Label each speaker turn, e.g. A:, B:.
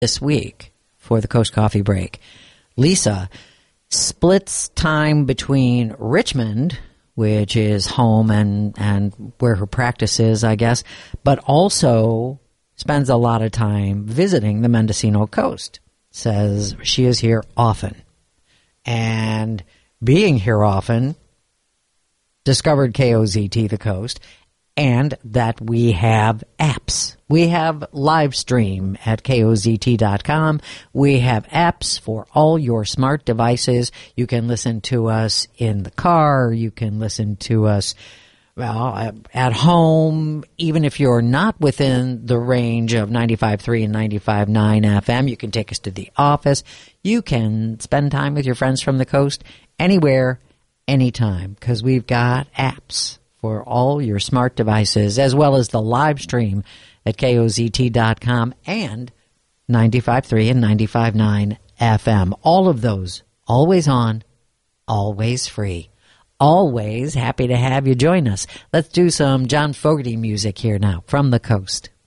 A: this week for the Coast Coffee Break. Lisa splits time between Richmond, which is home and where her practice is, I guess, but also spends a lot of time visiting the Mendocino coast. Says she is here often. And being here often, discovered KOZT The Coast, and that we have apps. We have live stream at KOZT.com. We have apps for all your smart devices. You can listen to us in the car. You can listen to us at home. Even if you're not within the range of 95.3 and 95.9 FM, you can take us to the office. You can spend time with your friends from the coast anywhere, anytime, because we've got apps for all your smart devices, as well as the live stream at KOZT.com and 95.3 and 95.9 FM. All of those, always on, always free. Always happy to have you join us. Let's do some John Fogerty music here now from the coast.